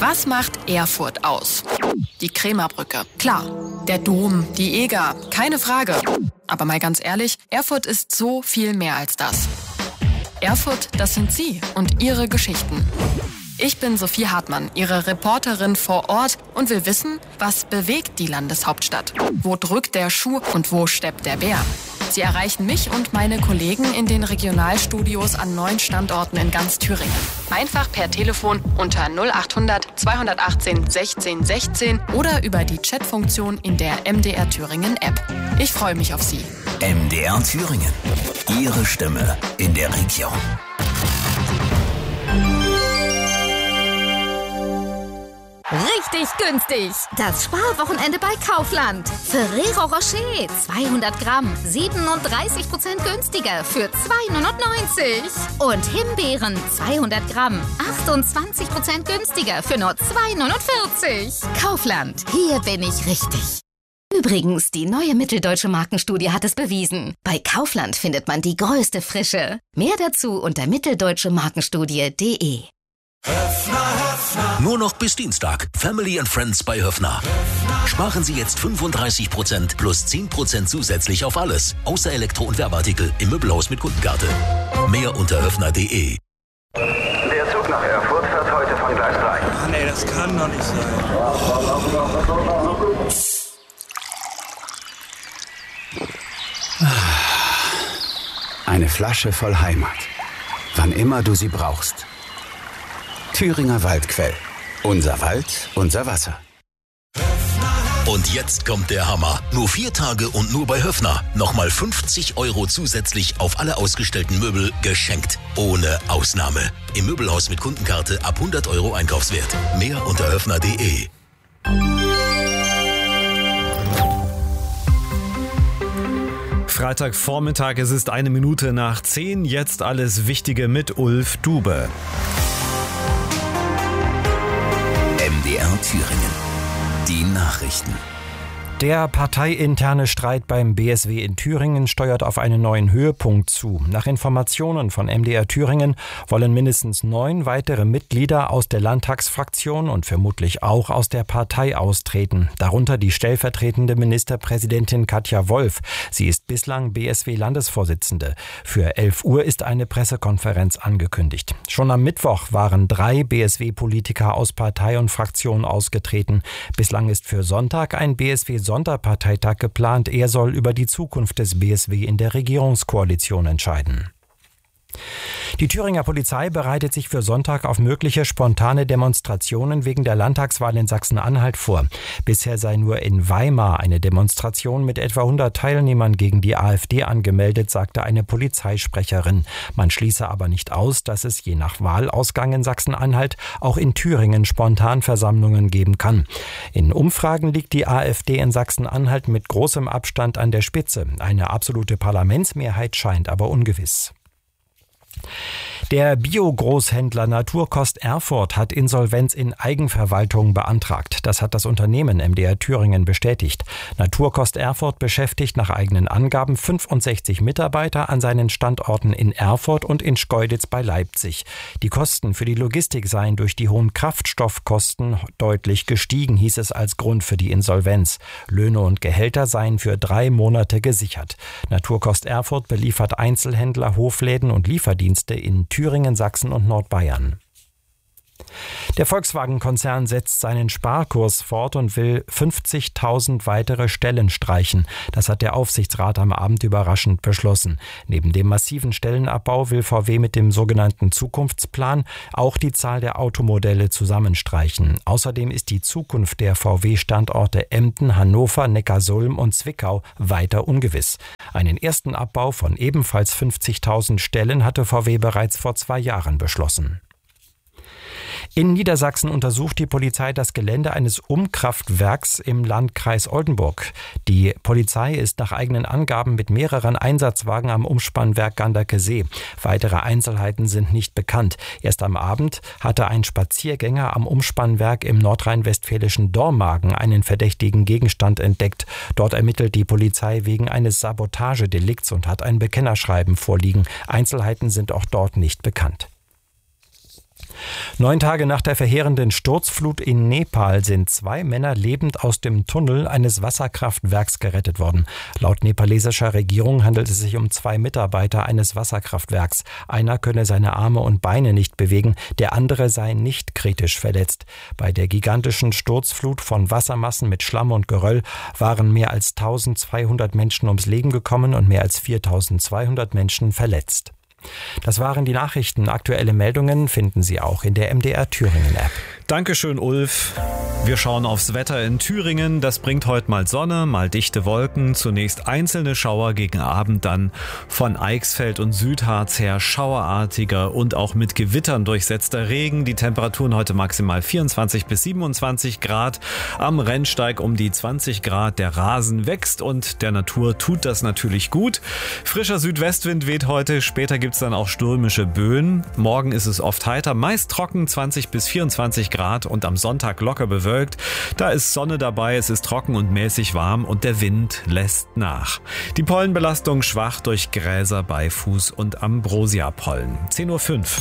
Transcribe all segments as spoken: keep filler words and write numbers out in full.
Was macht Erfurt aus? Die Krämerbrücke. Klar. Der Dom, die Eger. Keine Frage. Aber mal ganz ehrlich, Erfurt ist so viel mehr als das. Erfurt, das sind Sie und Ihre Geschichten. Ich bin Sophie Hartmann, Ihre Reporterin vor Ort und will wissen, was bewegt die Landeshauptstadt? Wo drückt der Schuh und wo steppt der Bär? Sie erreichen mich und meine Kollegen in den Regionalstudios an neun Standorten in ganz Thüringen. Einfach per Telefon unter null achthundert zweihundertachtzehn sechzehn sechzehn oder über die Chatfunktion in der M D R Thüringen App. Ich freue mich auf Sie. M D R Thüringen. Ihre Stimme in der Region. Richtig günstig. Das Sparwochenende bei Kaufland. Ferrero Rocher zweihundert Gramm, siebenunddreißig Prozent günstiger für zwei neunundneunzig. Und Himbeeren zweihundert Gramm, achtundzwanzig Prozent günstiger für nur zwei neunundvierzig. Kaufland, hier bin ich richtig. Übrigens, die neue Mitteldeutsche Markenstudie hat es bewiesen. Bei Kaufland findet man die größte Frische. Mehr dazu unter mitteldeutsche markenstudie punkt de. Höffner, Höffner. Nur noch bis Dienstag. Family and Friends bei Höffner. Höffner. Sparen Sie jetzt fünfunddreißig Prozent plus zehn Prozent zusätzlich auf alles. Außer Elektro- und Werbeartikel im Möbelhaus mit Kundenkarte. Mehr unter höffner punkt de. Der Zug nach Erfurt fährt heute von Gleis drei. Ah, nee, das kann doch nicht sein. Eine Flasche voll Heimat. Wann immer du sie brauchst. Thüringer Waldquell. Unser Wald, unser Wasser. Und jetzt kommt der Hammer. Nur vier Tage und nur bei Höffner. Nochmal fünfzig Euro zusätzlich auf alle ausgestellten Möbel geschenkt. Ohne Ausnahme. Im Möbelhaus mit Kundenkarte ab hundert Euro Einkaufswert. Mehr unter höffner punkt de. Freitagvormittag, es ist eine Minute nach zehn. Jetzt alles Wichtige mit Ulf Dube. M D R Thüringen. Die Nachrichten. Der parteiinterne Streit beim B S W in Thüringen steuert auf einen neuen Höhepunkt zu. Nach Informationen von M D R Thüringen wollen mindestens neun weitere Mitglieder aus der Landtagsfraktion und vermutlich auch aus der Partei austreten. Darunter die stellvertretende Ministerpräsidentin Katja Wolf. Sie ist bislang B S W-Landesvorsitzende. Für elf Uhr ist eine Pressekonferenz angekündigt. Schon am Mittwoch waren drei B S W-Politiker aus Partei und Fraktion ausgetreten. Bislang ist für Sonntag ein B S W Sonderparteitag geplant. Er soll über die Zukunft des B S W in der Regierungskoalition entscheiden. Die Thüringer Polizei bereitet sich für Sonntag auf mögliche spontane Demonstrationen wegen der Landtagswahl in Sachsen-Anhalt vor. Bisher sei nur in Weimar eine Demonstration mit etwa hundert Teilnehmern gegen die AfD angemeldet, sagte eine Polizeisprecherin. Man schließe aber nicht aus, dass es je nach Wahlausgang in Sachsen-Anhalt auch in Thüringen Spontanversammlungen geben kann. In Umfragen liegt die AfD in Sachsen-Anhalt mit großem Abstand an der Spitze. Eine absolute Parlamentsmehrheit scheint aber ungewiss. Der Bio-Großhändler Naturkost Erfurt hat Insolvenz in Eigenverwaltung beantragt. Das hat das Unternehmen M D R Thüringen bestätigt. Naturkost Erfurt beschäftigt nach eigenen Angaben fünfundsechzig Mitarbeiter an seinen Standorten in Erfurt und in Schkeuditz bei Leipzig. Die Kosten für die Logistik seien durch die hohen Kraftstoffkosten deutlich gestiegen, hieß es als Grund für die Insolvenz. Löhne und Gehälter seien für drei Monate gesichert. Naturkost Erfurt beliefert Einzelhändler, Hofläden und Lieferdienste in Thüringen, Sachsen und Nordbayern. Der Volkswagen-Konzern setzt seinen Sparkurs fort und will fünfzigtausend weitere Stellen streichen. Das hat der Aufsichtsrat am Abend überraschend beschlossen. Neben dem massiven Stellenabbau will V W mit dem sogenannten Zukunftsplan auch die Zahl der Automodelle zusammenstreichen. Außerdem ist die Zukunft der V W-Standorte Emden, Hannover, Neckarsulm und Zwickau weiter ungewiss. Einen ersten Abbau von ebenfalls fünfzigtausend Stellen hatte V W bereits vor zwei Jahren beschlossen. In Niedersachsen untersucht die Polizei das Gelände eines Umkraftwerks im Landkreis Oldenburg. Die Polizei ist nach eigenen Angaben mit mehreren Einsatzwagen am Umspannwerk Ganderkesee. Weitere Einzelheiten sind nicht bekannt. Erst am Abend hatte ein Spaziergänger am Umspannwerk im nordrhein-westfälischen Dormagen einen verdächtigen Gegenstand entdeckt. Dort ermittelt die Polizei wegen eines Sabotagedelikts und hat ein Bekennerschreiben vorliegen. Einzelheiten sind auch dort nicht bekannt. Neun Tage nach der verheerenden Sturzflut in Nepal sind zwei Männer lebend aus dem Tunnel eines Wasserkraftwerks gerettet worden. Laut nepalesischer Regierung handelt es sich um zwei Mitarbeiter eines Wasserkraftwerks. Einer könne seine Arme und Beine nicht bewegen, der andere sei nicht kritisch verletzt. Bei der gigantischen Sturzflut von Wassermassen mit Schlamm und Geröll waren mehr als eintausendzweihundert Menschen ums Leben gekommen und mehr als viertausendzweihundert Menschen verletzt. Das waren die Nachrichten. Aktuelle Meldungen finden Sie auch in der M D R Thüringen App. Dankeschön, Ulf. Wir schauen aufs Wetter in Thüringen. Das bringt heute mal Sonne, mal dichte Wolken. Zunächst einzelne Schauer, gegen Abend dann von Eichsfeld und Südharz her schauerartiger und auch mit Gewittern durchsetzter Regen. Die Temperaturen heute maximal vierundzwanzig bis siebenundzwanzig Grad. Am Rennsteig um die zwanzig Grad. Der Rasen wächst und der Natur tut das natürlich gut. Frischer Südwestwind weht heute. Später gibt es dann auch stürmische Böen. Morgen ist es oft heiter, meist trocken, zwanzig bis vierundzwanzig Grad und am Sonntag locker bewölkt. Da ist Sonne dabei, es ist trocken und mäßig warm und der Wind lässt nach. Die Pollenbelastung schwach durch Gräser, Beifuß und Ambrosia-Pollen. zehn Uhr fünf.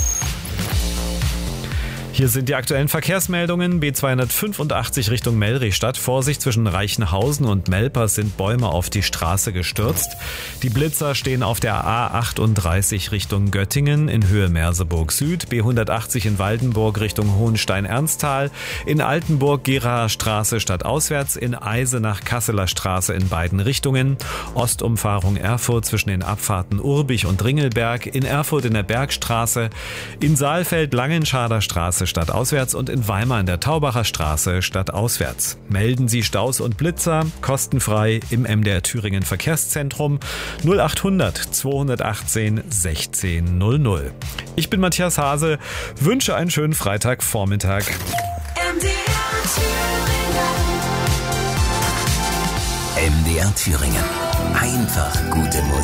Hier sind die aktuellen Verkehrsmeldungen. B zweihundertfünfundachtzig Richtung Mellriestadt. Vorsicht, zwischen Reichenhausen und Melpers sind Bäume auf die Straße gestürzt. Die Blitzer stehen auf der A achtunddreißig Richtung Göttingen in Höhe Merseburg Süd. B hundertachtzig in Waldenburg Richtung Hohenstein-Ernsthal. In Altenburg Geraer Straße stadtauswärts. In Eisenach Kasseler Straße in beiden Richtungen. Ostumfahrung Erfurt zwischen den Abfahrten Urbich und Ringelberg. In Erfurt in der Bergstraße. In Saalfeld Langenschader Straße stadtauswärts und in Weimar in der Taubacher Straße stadtauswärts. Melden Sie Staus und Blitzer kostenfrei im M D R Thüringen Verkehrszentrum null achthundert zweihundertachtzehn sechzehn null null. Ich bin Matthias Hase, wünsche einen schönen Freitagvormittag. M D R Thüringen. M D R Thüringen. Einfach gute Musik.